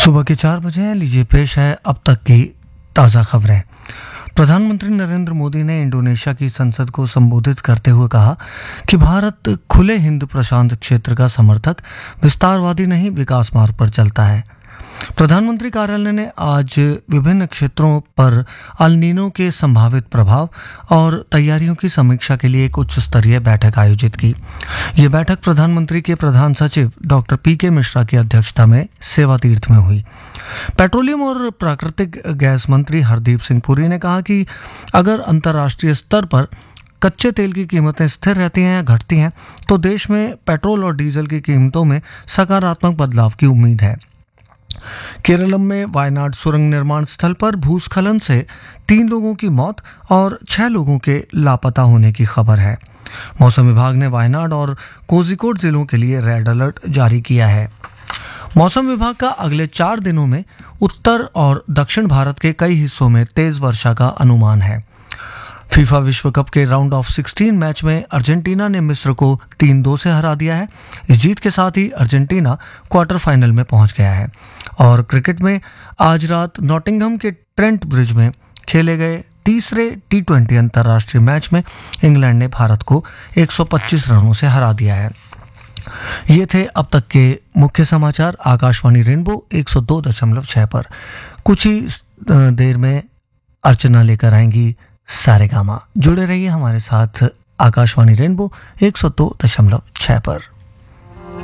सुबह के 4 बजे हैं। लीजिए पेश है अब तक की ताज़ा खबरें। प्रधानमंत्री नरेंद्र मोदी ने इंडोनेशिया की संसद को संबोधित करते हुए कहा कि भारत खुले हिंद प्रशांत क्षेत्र का समर्थक, विस्तारवादी नहीं, विकास मार्ग पर चलता है। प्रधानमंत्री कार्यालय ने आज विभिन्न क्षेत्रों पर अल नीनो के संभावित प्रभाव और तैयारियों की समीक्षा के लिए एक उच्च स्तरीय बैठक आयोजित की। ये बैठक प्रधानमंत्री के प्रधान सचिव डॉक्टर पीके मिश्रा की अध्यक्षता में सेवा तीर्थ में हुई। पेट्रोलियम और प्राकृतिक गैस मंत्री हरदीप सिंह पुरी ने कहा कि अगर अंतर्राष्ट्रीय स्तर पर कच्चे तेल की कीमतें स्थिर रहती हैं या घटती हैं तो देश में पेट्रोल और डीजल की कीमतों में सकारात्मक बदलाव की उम्मीद है। केरलम में वायनाड सुरंग निर्माण स्थल पर भूस्खलन से 3 लोगों की मौत और 6 लोगों के लापता होने की खबर है। मौसम विभाग ने वायनाड और कोझिकोड जिलों के लिए रेड अलर्ट जारी किया है। मौसम विभाग का अगले 4 दिनों में उत्तर और दक्षिण भारत के कई हिस्सों में तेज वर्षा का अनुमान है। फीफा विश्व कप के राउंड ऑफ 16 मैच में अर्जेंटीना ने मिस्र को 3-2 से हरा दिया है। इस जीत के साथ ही अर्जेंटीना क्वार्टर फाइनल में पहुंच गया है। और क्रिकेट में आज रात नॉटिंघम के ट्रेंट ब्रिज में खेले गए तीसरे T20 अंतर्राष्ट्रीय मैच में इंग्लैंड ने भारत को 125 रनों से हरा दिया है। ये थे अब तक के मुख्य समाचार आकाशवाणी रेनबो 102.6 पर। कुछ ही देर में अर्चना लेकर आएंगी सारेगामा। जुड़े रहिए हमारे साथ आकाशवाणी रेनबो 102.6 पर।